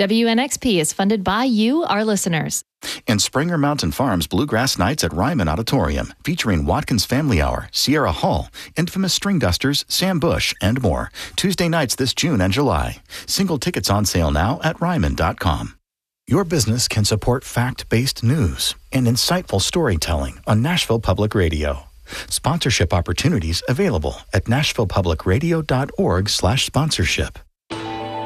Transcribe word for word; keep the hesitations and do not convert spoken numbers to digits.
W N X P is funded by you, our listeners. And Springer Mountain Farms Bluegrass Nights at Ryman Auditorium, featuring Watkins Family Hour, Sierra Hall, Infamous String Dusters, Sam Bush, and more. Tuesday nights this June and July. Single tickets on sale now at ryman dot com. Your business can support fact-based news and insightful storytelling on Nashville Public Radio. Sponsorship opportunities available at nashville public radio dot org slash sponsorship.